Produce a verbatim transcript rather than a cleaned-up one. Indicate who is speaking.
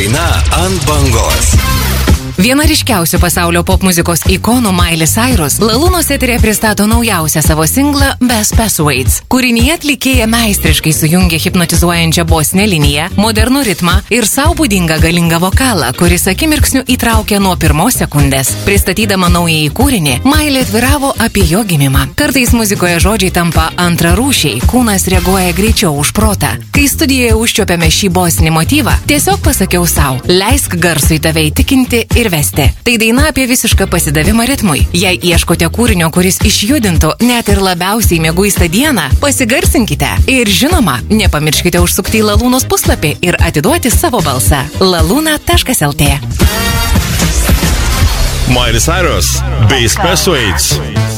Speaker 1: Daina ant bangos.
Speaker 2: Viena ryškiausių pasaulio popmuzikos ikonų Miley Cyrus Lalūnos eterėje pristato naujausią savo singlą Best Passways. Kūrinyje atlikėja meistriškai sujungia hipnotizuojančią bosinę liniją, modernų ritmą ir savo būdingą galingą vokalą, kuris akimirksniu įtraukia nuo pirmos sekundės. Pristatydama naująjį kūrinį, Miley atviravo apie jo gimimą. Kartais muzikoje žodžiai tampa antrarūšiai, kūnas reaguoja greičiau už protą. Kai studijoje užčiuopėme šį bosinį motyvą, tiesiog pasakiau savo, leisk garsui tave įtikinti ir vesti. Tai daina apie visišką pasidavimą ritmui. Jei ieškote kūrinio, kuris išjudintų net ir labiausiai mieguistą dieną, pasigarsinkite. Ir žinoma, nepamirškite užsukti į Lalūnos puslapį ir atiduoti savo balsą. laluna taškas el tė.
Speaker 3: Miley Cyrus, Best Passways.